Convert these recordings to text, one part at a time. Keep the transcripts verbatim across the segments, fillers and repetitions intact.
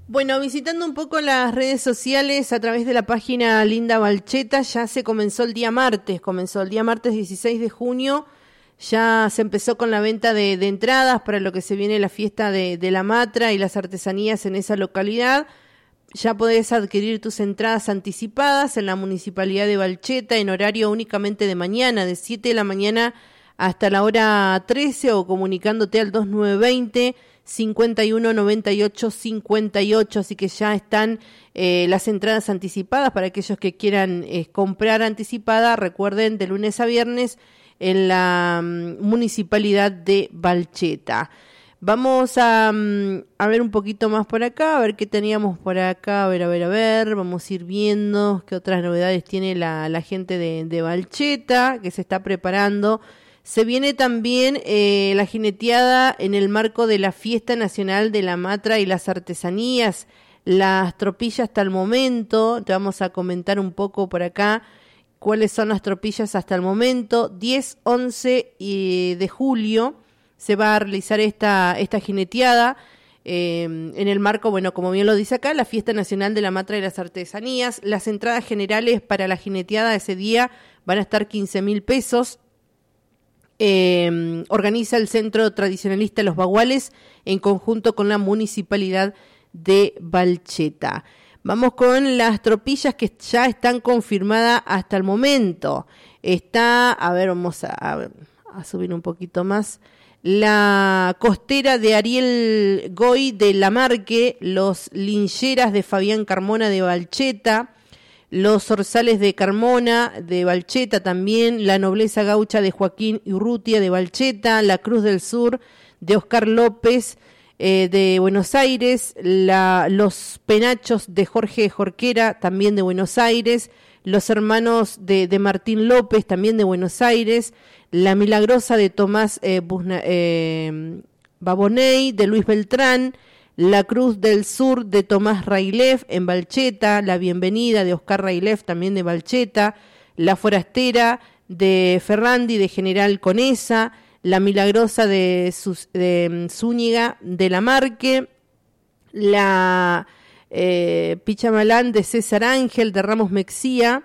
Bueno, visitando un poco las redes sociales a través de la página Linda Balcheta, ya se comenzó el día martes, comenzó el día martes dieciséis de junio, ya se empezó con la venta de, de entradas para lo que se viene la fiesta de, de la Matra y las artesanías en esa localidad. Ya podés adquirir tus entradas anticipadas en la Municipalidad de Balcheta en horario únicamente de mañana, de siete de la mañana hasta la hora trece, o comunicándote al dos nueve veinte, cincuenta y uno noventa y ocho cincuenta y ocho, así que ya están eh, las entradas anticipadas para aquellos que quieran eh, comprar anticipada. Recuerden, de lunes a viernes en la um, Municipalidad de Balcheta. Vamos a, um, a ver un poquito más por acá, a ver qué teníamos por acá, a ver, a ver, a ver, vamos a ir viendo qué otras novedades tiene la, la gente de, de Balcheta, que se está preparando. Se viene también eh, la jineteada en el marco de la Fiesta Nacional de la Matra y las Artesanías, las tropillas hasta el momento. Te vamos a comentar un poco por acá cuáles son las tropillas hasta el momento. diez, once de julio se va a realizar esta, esta jineteada eh, en el marco, bueno, como bien lo dice acá, la Fiesta Nacional de la Matra y las Artesanías. Las entradas generales para la jineteada ese día van a estar quince mil pesos. Eh, organiza el Centro Tradicionalista Los Baguales en conjunto con la Municipalidad de Balcheta. Vamos con las tropillas que ya están confirmadas hasta el momento. Está, a ver, vamos a, a, a subir un poquito más. La costera de Ariel Goy de Lamarque, los lincheras de Fabián Carmona de Balcheta, los orzales de Carmona, de Balcheta también, la nobleza gaucha de Joaquín Urrutia de Balcheta, la Cruz del Sur de Oscar López eh, de Buenos Aires, la, los penachos de Jorge Jorquera también de Buenos Aires, los hermanos de, de Martín López también de Buenos Aires, la milagrosa de Tomás eh, Busna, eh, Baboney de Luis Beltrán, la Cruz del Sur de Tomás Railev en Balcheta, la Bienvenida de Oscar Railev también de Balcheta, la Forastera de Ferrandi de General Conesa, la Milagrosa de, Sus, de Zúñiga de Lamarque, la eh, Pichamalán de César Ángel de Ramos Mexía,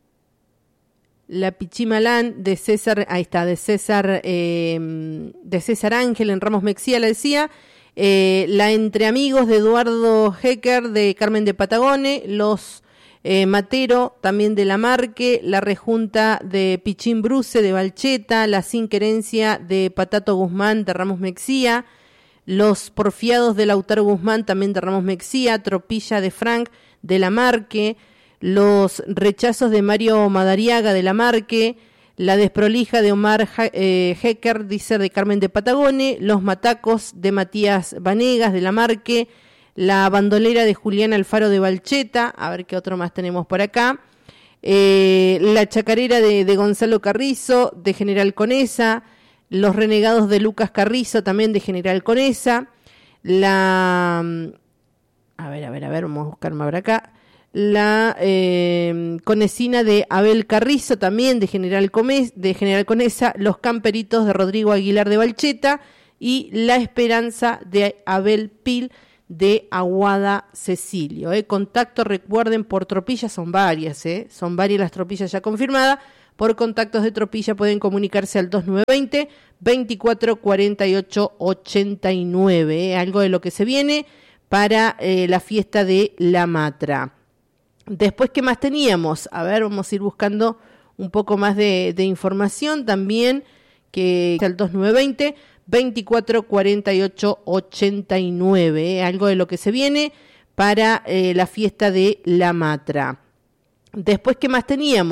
la Pichimalán de César, ahí está, de César, eh, de César Ángel en Ramos Mexía, la decía. Eh, la Entre Amigos de Eduardo Hecker de Carmen de Patagone, los eh, Matero también de Lamarque, la Rejunta de Pichín Bruce de Balcheta, la Sin Querencia de Patato Guzmán de Ramos Mexía, los Porfiados de Lautaro Guzmán también de Ramos Mexía, Tropilla de Frank de Lamarque, los Rechazos de Mario Madariaga de Lamarque, la Desprolija de Omar eh, Hecker, dice, de Carmen de Patagone, los Matacos de Matías Vanegas de Lamarque, la Bandolera de Julián Alfaro de Balcheta, a ver qué otro más tenemos por acá, eh, la Chacarera de, de Gonzalo Carrizo de General Conesa, los Renegados de Lucas Carrizo también de General Conesa, la, a ver, a ver, a ver, vamos a buscar más por acá, la eh, Conesina de Abel Carrizo también de General, Comes, de General Conesa, los Camperitos de Rodrigo Aguilar de Balcheta y la Esperanza de Abel Pil de Aguada Cecilio. Eh. Contacto, recuerden, por tropilla son varias, eh. son varias las tropillas ya confirmadas. Por contactos de tropilla pueden comunicarse al dos nueve veinte, veinticuatro cuarenta y ocho ochenta y nueve, eh. algo de lo que se viene para eh, la fiesta de la Matra. Después, ¿qué más teníamos? A ver, vamos a ir buscando un poco más de, de información también, que al dos nueve veinte, veinticuatro cuarenta y ocho ochenta y nueve, ¿eh? algo de lo que se viene para eh, la fiesta de la Matra. Después, ¿qué más teníamos?